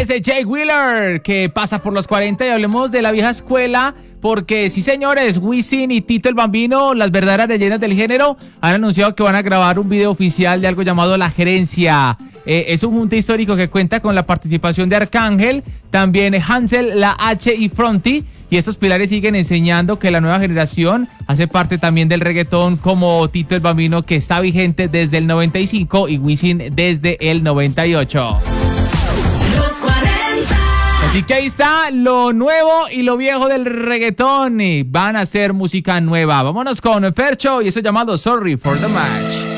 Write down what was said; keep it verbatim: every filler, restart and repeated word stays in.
es Jay Wheeler, que pasa por los cuarenta, y hablemos de la vieja escuela, porque sí, señores, Wisin y Tito el Bambino, las verdaderas leyendas del género, han anunciado que van a grabar un video oficial de algo llamado La Gerencia. Eh, es un junte histórico que cuenta con la participación de Arcángel, también Hansel, La H y Fronty, y estos pilares siguen enseñando que la nueva generación hace parte también del reggaetón, como Tito el Bambino, que está vigente desde el noventa y cinco, y Wisin desde el noventa y ocho. Los cuarenta. Así que ahí está lo nuevo y lo viejo del reggaetón, y van a hacer música nueva. Vámonos con Fercho y eso llamado Sorry for the Match.